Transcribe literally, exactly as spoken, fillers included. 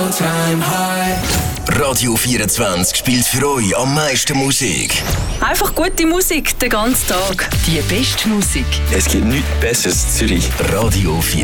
all-time high. Radio vierundzwanzig spielt für euch am meisten Musik. Einfach gute Musik den ganzen Tag. Die beste Musik. Es gibt nichts Besseres in Zürich. Radio vierundzwanzig.